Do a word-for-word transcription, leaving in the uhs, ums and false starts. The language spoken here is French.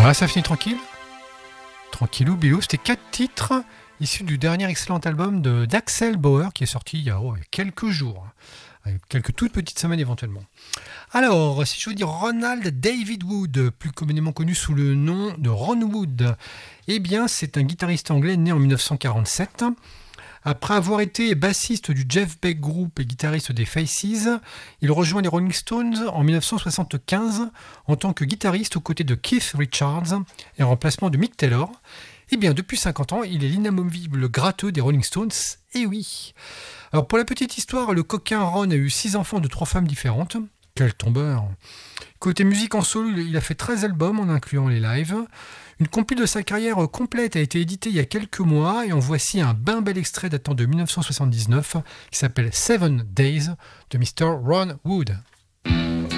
Voilà, ça finit tranquille. Tranquillou, bilou. C'était quatre titres issus du dernier excellent album de, d'Axel Bauer qui est sorti il y a oh, quelques jours. Avec quelques toutes petites semaines éventuellement. Alors, si je veux dire Ronald David Wood, plus communément connu sous le nom de Ron Wood, eh bien, c'est un guitariste anglais né en dix-neuf cent quarante-sept. Après avoir été bassiste du Jeff Beck Group et guitariste des Faces, il rejoint les Rolling Stones en dix-neuf cent soixante-quinze en tant que guitariste aux côtés de Keith Richards et en remplacement de Mick Taylor. Eh bien, depuis cinquante ans, il est l'inamovible gratteux des Rolling Stones. Eh oui. Alors, pour la petite histoire, le coquin Ron a eu six enfants de trois femmes différentes. Quel tombeur. Côté musique en solo, il a fait treize albums en incluant les lives. Une compile de sa carrière complète a été éditée il y a quelques mois et en voici un bien bel extrait datant de dix-neuf cent soixante-dix-neuf qui s'appelle Seven Days de mister Ron Wood.